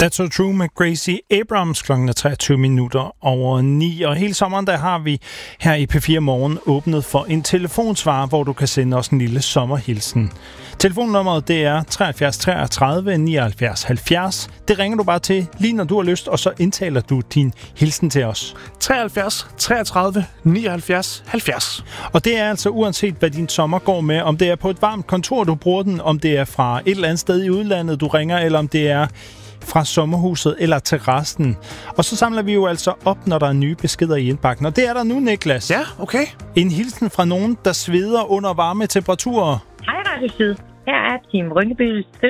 That's So True med Gracie Abrams. Klokken er 23 minutter over 9. Og hele sommeren der har vi her i P4 Morgen åbnet for en telefonsvarer, hvor du kan sende os en lille sommerhilsen. Telefonnummeret det er 73 33 79 70. Det ringer du bare til lige når du har lyst, og så indtaler du din hilsen til os. 73 33 79 70. Og det er altså uanset hvad din sommer går med, om det er på et varmt kontor du bruger den, om det er fra et eller andet sted i udlandet du ringer, eller om det er fra sommerhuset eller terrassen. Og så samler vi jo altså op, når der er nye beskeder i indbakken. Og det er der nu, Niklas. Ja, okay. En hilsen fra nogen, der sveder under varme temperaturer. Hej Radio Syd. Her er Team Rynkeby